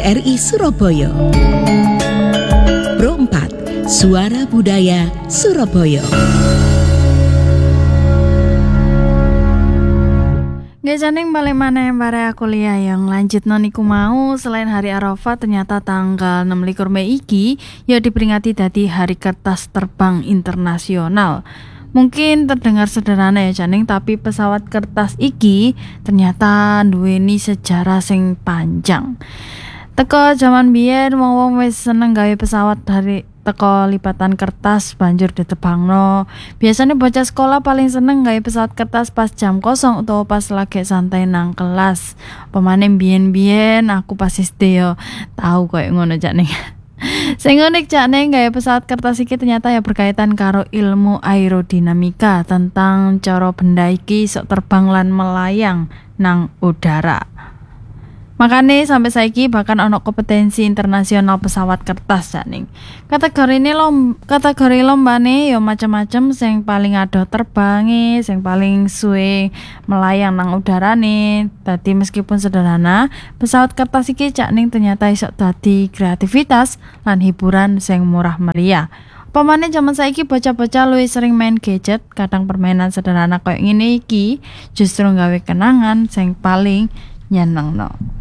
RRI Surabaya. Pro 4, Suara Budaya Surabaya. Gejaning balik mana yang bare kuliah yang lanjut noniku mau. Selain hari Arafah, ternyata tanggal 26 Mei iki ya diperingati dadi Hari Kertas Terbang Internasional. Mungkin terdengar sederhana ya Janing, tapi pesawat kertas iki ternyata duweni sejarah sing panjang. Teko zaman biyen wong-wong wis seneng gawe pesawat dari teko lipatan kertas banjur ditebangno. Biasanya bocah sekolah paling seneng gawe pesawat kertas pas jam kosong utawa pas lagi santai nang kelas. Pemane biyen-biyen aku pas SD yo tahu koyo ngono Janing. Sing unik Janing gawe pesawat kertas iki ternyata ya berkaitan karo ilmu aerodinamika tentang cara benda iki sok terbang lan melayang nang udara. Makanya sampai saiki bahkan ono kompetensi internasional pesawat kertas Janing. Kategori lombane ya macam-macam, sing paling adoh terbangi, sing paling suwe melayang nang udarane. Dadi meskipun sederhana, pesawat kertas iki Janing ternyata iso dadi kreativitas lan hiburan sing murah meriah. Pemane zaman saiki bocah-bocah luwih sering main gadget, kadang permainan sederhana koyo ngene iki justru nggawe kenangan sing paling nyenengno.